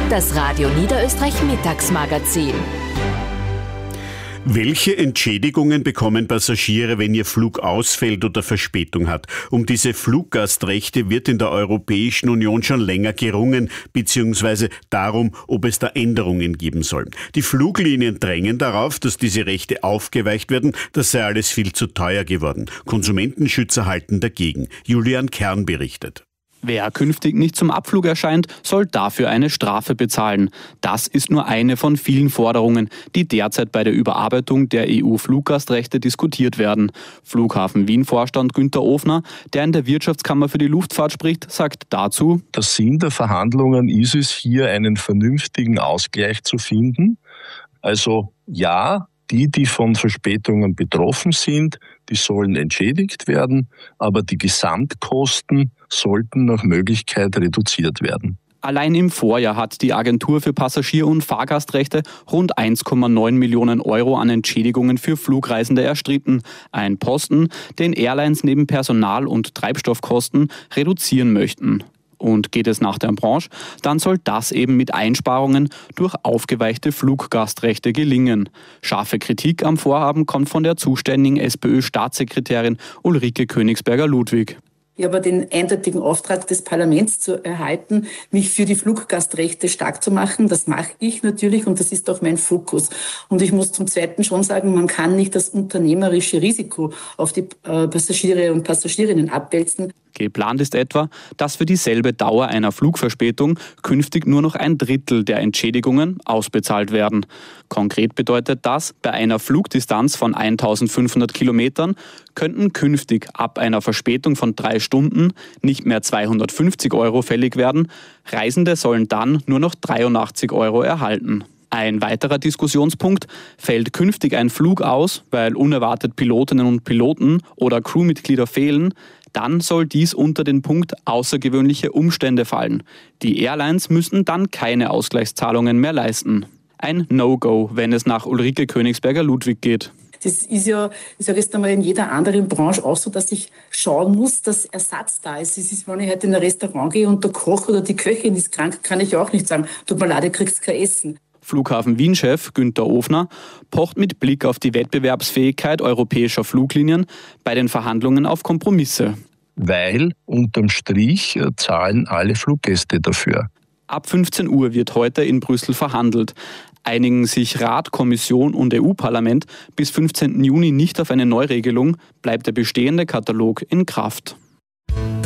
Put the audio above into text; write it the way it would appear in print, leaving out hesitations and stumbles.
Das Radio Niederösterreich Mittagsmagazin. Welche Entschädigungen bekommen Passagiere, wenn ihr Flug ausfällt oder Verspätung hat? Um diese Fluggastrechte wird in der Europäischen Union schon länger gerungen, beziehungsweise darum, ob es da Änderungen geben soll. Die Fluglinien drängen darauf, dass diese Rechte aufgeweicht werden. Das sei alles viel zu teuer geworden. Konsumentenschützer halten dagegen. Julian Kern berichtet. Wer künftig nicht zum Abflug erscheint, soll dafür eine Strafe bezahlen. Das ist nur eine von vielen Forderungen, die derzeit bei der Überarbeitung der EU-Fluggastrechte diskutiert werden. Flughafen Wien-Vorstand Günther Ofner, der in der Wirtschaftskammer für die Luftfahrt spricht, sagt dazu: Der Sinn der Verhandlungen ist es, hier einen vernünftigen Ausgleich zu finden. Also ja, die von Verspätungen betroffen sind, die sollen entschädigt werden, aber die Gesamtkosten sollten nach Möglichkeit reduziert werden. Allein im Vorjahr hat die Agentur für Passagier- und Fahrgastrechte rund 1,9 Millionen Euro an Entschädigungen für Flugreisende erstritten. Ein Posten, den Airlines neben Personal- und Treibstoffkosten reduzieren möchten. Und geht es nach der Branche, dann soll das eben mit Einsparungen durch aufgeweichte Fluggastrechte gelingen. Scharfe Kritik am Vorhaben kommt von der zuständigen SPÖ-Staatssekretärin Ulrike Königsberger-Ludwig. Ich habe den eindeutigen Auftrag des Parlaments zu erhalten, mich für die Fluggastrechte stark zu machen. Das mache ich natürlich und das ist auch mein Fokus. Und ich muss zum Zweiten schon sagen, man kann nicht das unternehmerische Risiko auf die Passagiere und Passagierinnen abwälzen. Geplant ist etwa, dass für dieselbe Dauer einer Flugverspätung künftig nur noch 1/3 der Entschädigungen ausbezahlt werden. Konkret bedeutet das, bei einer Flugdistanz von 1500 Kilometern könnten künftig ab einer Verspätung von 3 Stunden nicht mehr 250 Euro fällig werden. Reisende sollen dann nur noch 83 Euro erhalten. Ein weiterer Diskussionspunkt: Fällt künftig ein Flug aus, weil unerwartet Pilotinnen und Piloten oder Crewmitglieder fehlen, dann soll dies unter den Punkt außergewöhnliche Umstände fallen. Die Airlines müssen dann keine Ausgleichszahlungen mehr leisten. Ein No-Go, wenn es nach Ulrike Königsberger-Ludwig geht. Das ist ja, ich sage jetzt einmal, in jeder anderen Branche auch so, dass ich schauen muss, dass Ersatz da ist. Es ist, wenn ich heute in ein Restaurant gehe und der Koch oder die Köchin ist krank, kann ich auch nicht sagen, tut mir leid, du kriegst kein Essen. Flughafen Wien-Chef Günther Ofner pocht mit Blick auf die Wettbewerbsfähigkeit europäischer Fluglinien bei den Verhandlungen auf Kompromisse. Weil unterm Strich zahlen alle Fluggäste dafür. Ab 15 Uhr wird heute in Brüssel verhandelt. Einigen sich Rat, Kommission und EU-Parlament bis 15. Juni nicht auf eine Neuregelung, bleibt der bestehende Katalog in Kraft.